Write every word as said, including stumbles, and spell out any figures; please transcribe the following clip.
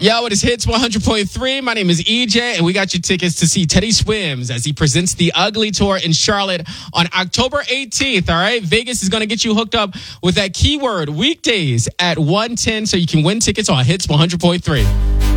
Yo, it is Hits one hundred point three. My name is E J, and we got you tickets to see Teddy Swims as he presents the Ugly Tour in Charlotte on October eighteenth, all right? Vegas is going to get you hooked up with that keyword weekdays at one ten so you can win tickets on Hits one hundred point three.